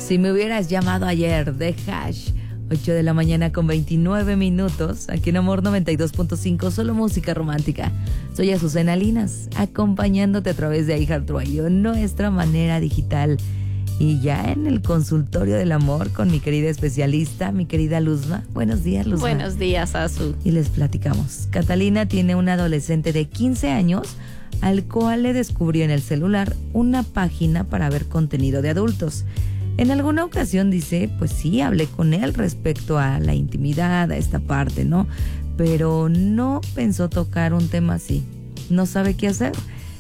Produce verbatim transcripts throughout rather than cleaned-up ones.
Si me hubieras llamado ayer, de Hash. ocho de la mañana con veintinueve minutos, aquí en Amor noventa y dos punto cinco, solo música romántica. Soy Azucena Linas, acompañándote a través de iHeartRadio, nuestra manera digital. Y ya en el consultorio del amor con mi querida especialista, mi querida Luzma. Buenos días, Luzma. Buenos días, Azu. Y les platicamos. Catalina tiene un adolescente de quince años al cual le descubrió en el celular una página para ver contenido de adultos. En alguna ocasión dice, pues sí, hablé con él respecto a la intimidad, a esta parte, ¿no? Pero no pensó tocar un tema así. No sabe qué hacer.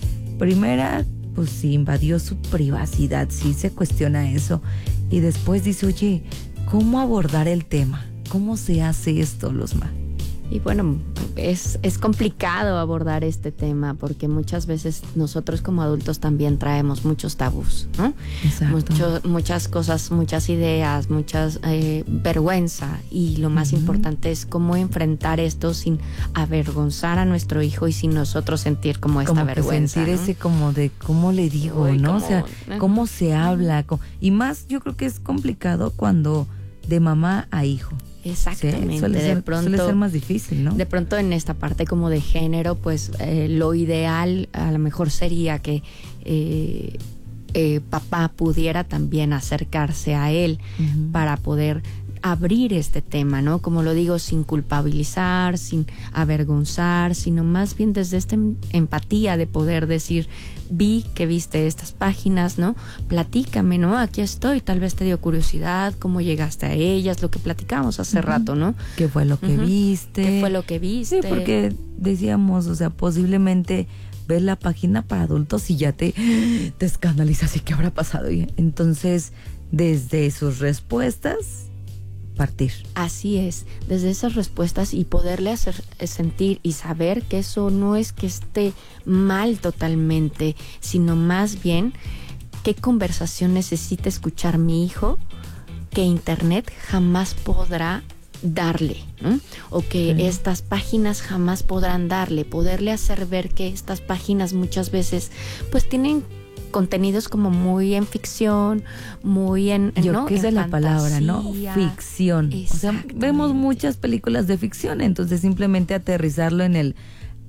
Primera, pues sí, invadió su privacidad, sí se cuestiona eso. Y después dice, oye, ¿cómo abordar el tema? ¿Cómo se hace esto, Luzma? Y bueno, es, es complicado abordar este tema porque muchas veces nosotros como adultos también traemos muchos tabús, ¿no? Exacto. Mucho, muchas cosas, muchas ideas, muchas eh, vergüenza, y lo más uh-huh. importante es cómo enfrentar esto sin avergonzar a nuestro hijo y sin nosotros sentir como esta como vergüenza. Sentir, ¿no? Ese como de cómo le digo, Uy, ¿no? Como, o sea, uh-huh. cómo se habla. Y más yo creo que es complicado cuando de mamá a hijo. Exactamente, sí, suele, de ser, pronto, suele ser más difícil, ¿no? De pronto en esta parte como de género, pues eh, lo ideal a lo mejor sería que eh, eh, papá pudiera también acercarse a él uh-huh. para poder abrir este tema, ¿no? Como lo digo, sin culpabilizar, sin avergonzar, sino más bien desde esta empatía de poder decir, vi que viste estas páginas, ¿no? Platícame, ¿no? Aquí estoy, tal vez te dio curiosidad, cómo llegaste a ellas, lo que platicamos hace uh-huh. rato, ¿no? ¿Qué fue lo que uh-huh. viste? ¿Qué fue lo que viste? Sí, porque decíamos, o sea, posiblemente ves la página para adultos y ya te, te escandalizas y qué habrá pasado. Entonces, desde sus respuestas, partir. Así es, desde esas respuestas y poderle hacer sentir y saber que eso no es que esté mal totalmente, sino más bien qué conversación necesita escuchar mi hijo que internet jamás podrá darle, ¿no? O que sí. estas páginas jamás podrán darle, poderle hacer ver que estas páginas muchas veces pues tienen contenidos como muy en ficción, muy en, Yo ¿no? que es de la palabra, ¿no? Ficción. O sea, vemos muchas películas de ficción, entonces simplemente aterrizarlo en el,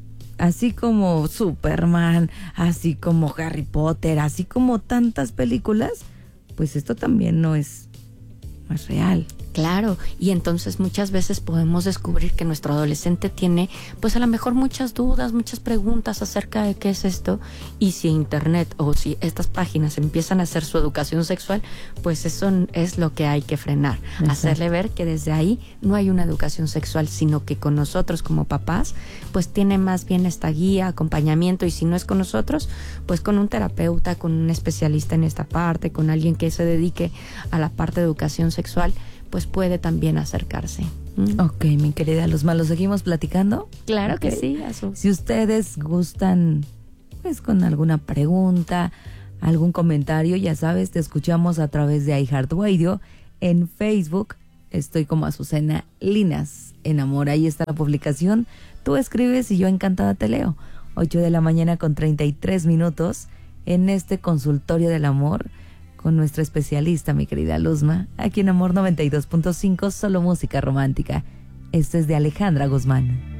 así como Superman, así como Harry Potter, así como tantas películas, pues esto también no es, no es real. Claro, y entonces muchas veces podemos descubrir que nuestro adolescente tiene pues a lo mejor muchas dudas, muchas preguntas acerca de qué es esto, y si internet o si estas páginas empiezan a hacer su educación sexual, pues eso es lo que hay que frenar. Exacto. Hacerle ver que desde ahí no hay una educación sexual, sino que con nosotros como papás pues tiene más bien esta guía, acompañamiento, y si no es con nosotros, pues con un terapeuta, con un especialista en esta parte, con alguien que se dedique a la parte de educación sexual, pues puede también acercarse. ¿Mm? Ok, mi querida Luzma, ¿lo seguimos platicando? Claro okay. que sí, Azu. Si ustedes gustan, pues con alguna pregunta, algún comentario, ya sabes, te escuchamos a través de iHeartRadio. En Facebook estoy como Azucena Linas en Amor, ahí está la publicación. Tú escribes y yo encantada te leo. ocho de la mañana con treinta y tres minutos en este consultorio del amor con nuestra especialista, mi querida Luzma, aquí en Amor noventa y dos punto cinco, solo música romántica. Esto es de Alejandra Guzmán.